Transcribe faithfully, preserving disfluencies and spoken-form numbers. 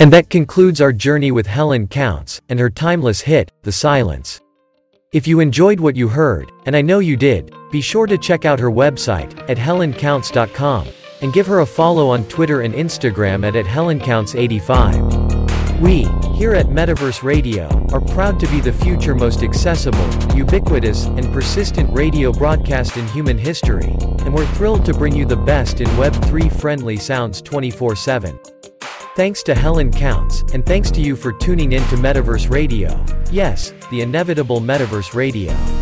And that concludes our journey with Helen Counts, and her timeless hit, The Silence. If you enjoyed what you heard, and I know you did, be sure to check out her website, at helen counts dot com, and give her a follow on Twitter and Instagram at, at helen counts eighty-five. We, here at Metaverse Radio, are proud to be the future most accessible, ubiquitous, and persistent radio broadcast in human history, and we're thrilled to bring you the best in Web three friendly sounds twenty-four seven. Thanks to Helen Counts, and thanks to you for tuning in to Metaverse Radio. Yes, the inevitable Metaverse Radio.